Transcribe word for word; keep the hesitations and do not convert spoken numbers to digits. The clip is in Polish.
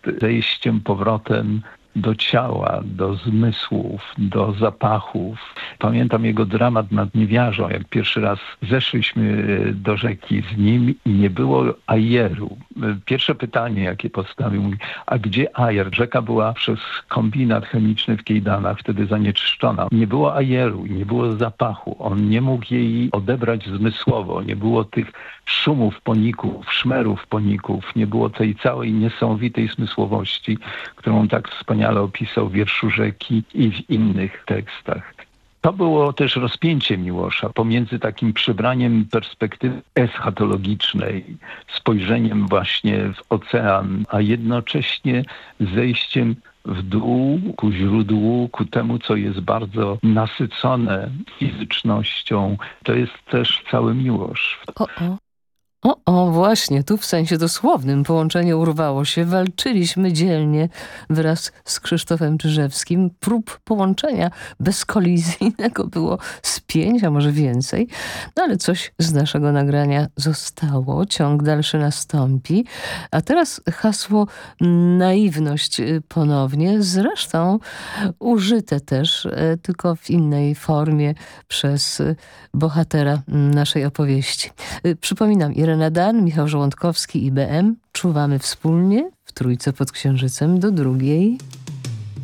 zejściem powrotem do ciała, do zmysłów, do zapachów. Pamiętam jego dramat nad Niewiarzą, jak pierwszy raz zeszliśmy do rzeki z nim i nie było ajeru. Pierwsze pytanie, jakie postawił, mówi, a gdzie ajer? Rzeka była przez kombinat chemiczny w Kejdanach wtedy zanieczyszczona. Nie było ajeru, nie było zapachu. On nie mógł jej odebrać zmysłowo. Nie było tych szumów poników, szmerów poników. Nie było tej całej niesamowitej zmysłowości, którą on tak wspaniale opisał w wierszu Rzeki i w innych tekstach. To było też rozpięcie Miłosza pomiędzy takim przybraniem perspektywy eschatologicznej, spojrzeniem właśnie w ocean, a jednocześnie zejściem w dół, ku źródłu, ku temu, co jest bardzo nasycone fizycznością. To jest też cały Miłosz. O, o. O, o, właśnie, tu w sensie dosłownym połączenie urwało się. Walczyliśmy dzielnie wraz z Krzysztofem Czyżewskim. Prób połączenia bezkolizyjnego było z pięć, a może więcej. No ale coś z naszego nagrania zostało. Ciąg dalszy nastąpi. A teraz hasło naiwność ponownie. Zresztą użyte też, tylko w innej formie przez bohatera naszej opowieści. Przypominam, Irena Dan, Michał Żołądkowski, I B M. Czuwamy wspólnie w Trójce pod Księżycem do drugiej.